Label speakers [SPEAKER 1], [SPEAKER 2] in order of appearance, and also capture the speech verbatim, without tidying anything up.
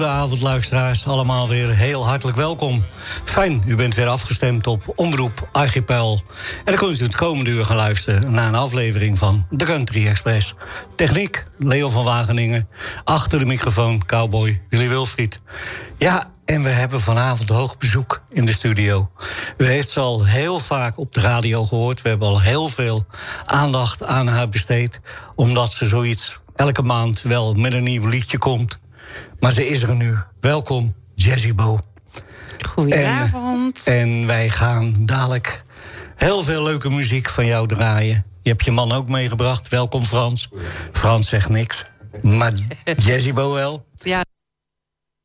[SPEAKER 1] Goedenavond, luisteraars. Allemaal weer heel hartelijk welkom. Fijn, u bent weer afgestemd op Omroep Archipel. En dan kunt u het komende uur gaan luisteren naar een aflevering van The Country Express. Techniek, Leo van Wageningen. Achter de microfoon, cowboy Willy Wilfried. Ja, en we hebben vanavond hoog bezoek in de studio. U heeft ze al heel vaak op de radio gehoord. We hebben al heel veel aandacht aan haar besteed. Omdat ze zoiets elke maand wel met een nieuw liedje komt. Maar ze is er nu. Welkom, Jazzy Bo.
[SPEAKER 2] Goedenavond.
[SPEAKER 1] En, en wij gaan dadelijk heel veel leuke muziek van jou draaien. Je hebt je man ook meegebracht. Welkom, Frans. Frans zegt niks. Maar Jazzy Bo wel.
[SPEAKER 2] Ja,